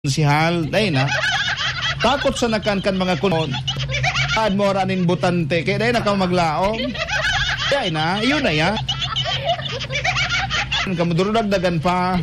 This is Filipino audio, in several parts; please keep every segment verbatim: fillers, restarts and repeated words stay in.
si Hal, dahil na, takot sa nakan-kan mga kunon, ad mo ranin butante, kaya dahil na ka maglaong, dahil na, yun na ya. Kamudurudagdagan pa.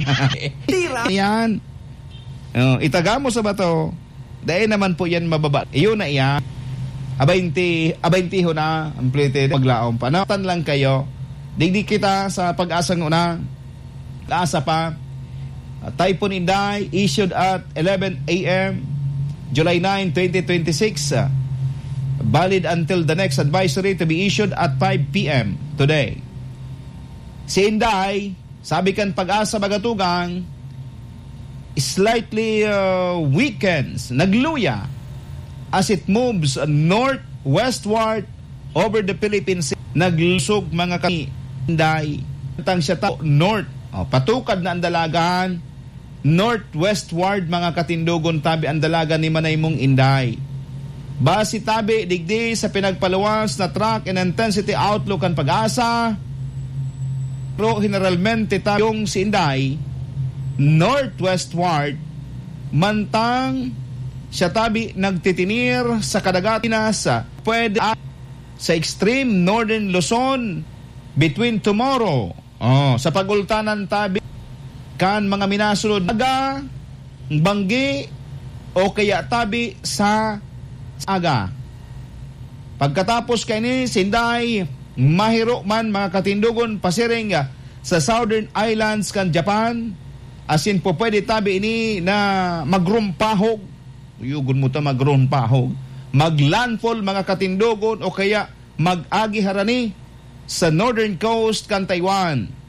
Yan. Uh, itaga mo sa bato, dahil naman po yan mababa. Yun na ya. Abaynti, abaynti ho na, ang plete, maglaong pa. Nakatan lang kayo, digdi kita sa pag-asang una, kaasa pa, Uh, Typhoon Inday issued at eleven a m July ninth, twenty twenty-six, uh, valid until the next advisory to be issued at five p m today. Si Inday, sabi kan Pag-asa Bagatugang, slightly uh, weakens, nagluya as it moves northwestward over the Philippines. Naglusog mga kami Inday, tang siya ta north, oh, patukad na ang dalagan northwestward mga katindugon tabi ang dalaga ni Manay mong Inday. Basi tabi digdi sa pinagpaluwas na track and intensity outlook ang Pag-asa. Pero generalmente tabi yung si Inday northwestward mantang siya tabi nagtitinir sa kadagatan sa pwede sa extreme northern Luzon between tomorrow. Oh, sa pagultanan tabi kan mga minasunod aga, banggi o kaya tabi sa aga. Pagkatapos kay ni Sinday, mahiro man mga katindugon pasiring sa Southern Islands kan Japan, asin po pwede tabi ini na magrumpahog, yugon mo ta magrumpahog, maglandfall mga katindugon o kaya mag-agi harani sa northern coast kan Taiwan.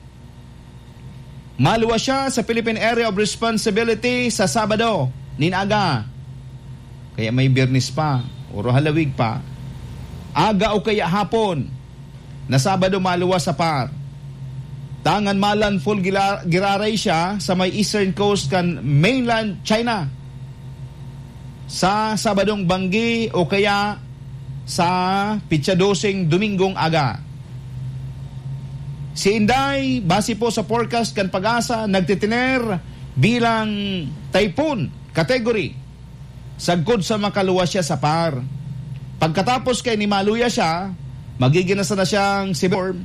Maluwas siya sa Philippine Area of Responsibility sa Sabado, ninaga. Kaya may Biyernes pa, oro halawig pa. Aga o kaya hapon, na Sabado maluwas sa par. Tangan malandfall giraray siya sa may eastern coast kan mainland China. Sa Sabadong banggi o kaya sa Pitsadosing Domingong aga. Si Inday, base po sa forecast kan Pag-asa, nagtitiner bilang typhoon category. Sagkod sa makaluwas siya sa par. Pagkatapos kay ni maluya siya, magiging na siyang storm.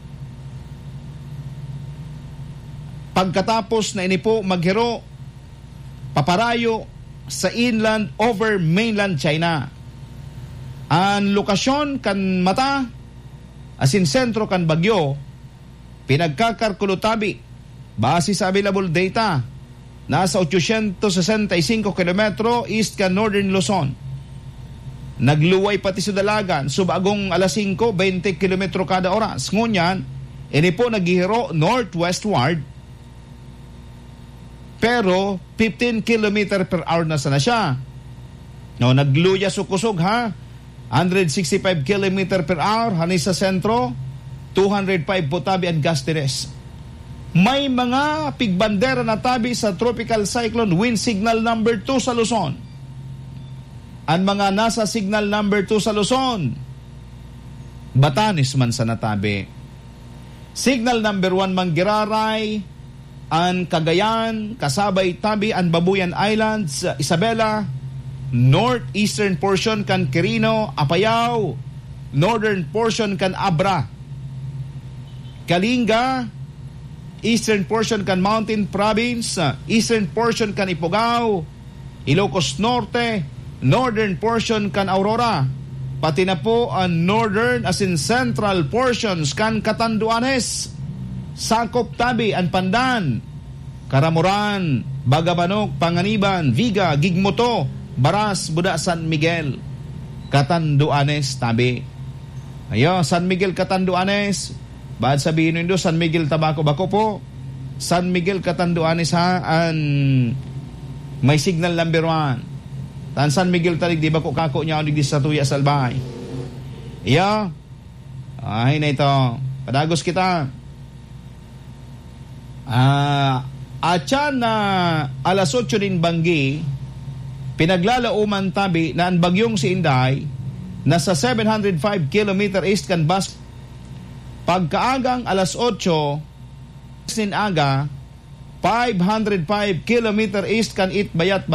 Pagkatapos na ini po maghiro, paparayo sa inland over mainland China. Ang lokasyon kan mata, asin sentro kan bagyo, pinagkakalkulutabi base sa available data nasa eight hundred sixty-five kilometro east ka northern Luzon. Nagluway pati sa dalagan subagong alas singko, twenty kilometro kada oras. Ngunyan, ini po naghihiro northwestward pero fifteen kilometer per hour na sana siya. No, nagluya sukusog ha, one hundred sixty-five kilometer per hour hani sa sentro, two hundred five po tabi ang gasteres. May mga pigbandera na tabi sa tropical cyclone wind signal number two sa Luzon. Ang mga nasa signal number two sa Luzon, Batanes man sa natabi. Signal number one Manggiraray, ang Cagayan, kasabay tabi ang Babuyan Islands, Isabela, northeastern portion kan Quirino, Apayao, northern portion kan Abra, Kalinga, eastern portion kan Mountain Province, eastern portion kan Ifugao, Ilocos Norte, northern portion kan Aurora, pati na po ang northern as in central portions kan Catanduanes, sakop tabi ang Pandan, Karamuran, Bagabanok, Panganiban, Viga, Gigmoto, Baras, Buda, San Miguel, Catanduanes tabi. Ayo, San Miguel, Catanduanes, baad sabihin nyo, San Miguel, Tabaco, Bako po. San Miguel, Catanduanes ha, an may signal number one. Tan San Miguel talig, di ba ko kako niya, di sa tuya salbay. Iyo, ay na ito, padagos kita. Ah, atya na alas otso din banggi, pinaglalauman tabi na ang bagyong si Inday, nasa seven hundred five kilometer east kan Bas. Pagkaagang alas otso, sin aga, five hundred five kilometer east kan Itbayat